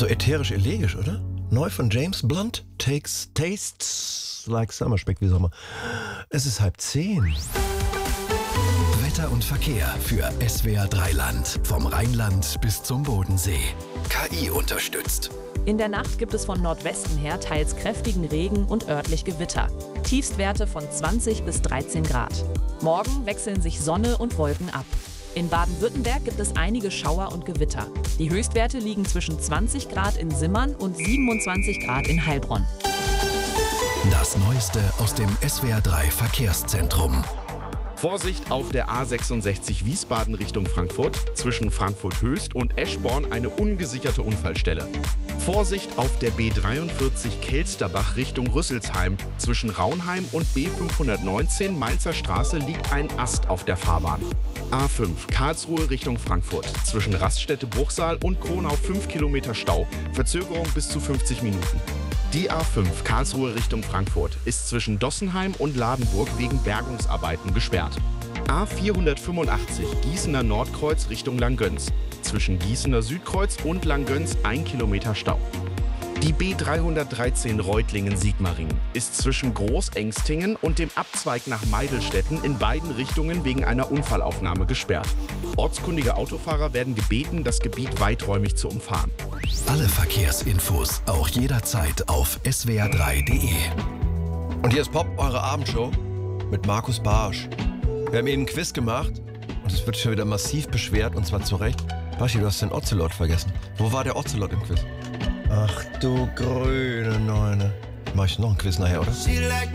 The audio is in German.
So ätherisch-elegisch, oder? Neu von James Blunt. Tastes like summer. Schmeckt wie Sommer. Es ist 9:30. Wetter und Verkehr für SWR 3 Land. Vom Rheinland bis zum Bodensee. KI unterstützt. In der Nacht gibt es von Nordwesten her teils kräftigen Regen und örtlich Gewitter. Tiefstwerte von 20 bis 13 Grad. Morgen wechseln sich Sonne und Wolken ab. In Baden-Württemberg gibt es einige Schauer und Gewitter. Die Höchstwerte liegen zwischen 20 Grad in Simmern und 27 Grad in Heilbronn. Das Neueste aus dem SWR 3 Verkehrszentrum. Vorsicht auf der A66 Wiesbaden Richtung Frankfurt, zwischen Frankfurt-Höchst und Eschborn eine ungesicherte Unfallstelle. Vorsicht auf der B43 Kelsterbach Richtung Rüsselsheim, zwischen Raunheim und B519 Mainzer Straße liegt ein Ast auf der Fahrbahn. A5 Karlsruhe Richtung Frankfurt, zwischen Raststätte Bruchsal und Kronau 5 Kilometer Stau, Verzögerung bis zu 50 Minuten. Die A5 Karlsruhe Richtung Frankfurt ist zwischen Dossenheim und Ladenburg wegen Bergungsarbeiten gesperrt. A485 Gießener Nordkreuz Richtung Langgöns. Zwischen Gießener Südkreuz und Langgöns 1 Kilometer Stau. Die B313 Reutlingen-Sigmaringen ist zwischen Großengstingen und dem Abzweig nach Meidelstetten in beiden Richtungen wegen einer Unfallaufnahme gesperrt. Ortskundige Autofahrer werden gebeten, das Gebiet weiträumig zu umfahren. Alle Verkehrsinfos auch jederzeit auf swr3.de. Und hier ist Pop, eure Abendshow mit Markus Barsch. Wir haben eben ein Quiz gemacht und es wird schon wieder massiv beschwert, und zwar zu Recht. Baschi, du hast den Ocelot vergessen. Wo war der Ocelot im Quiz? Ach du grüne Neune. Mach ich noch ein Quiz nachher, oder?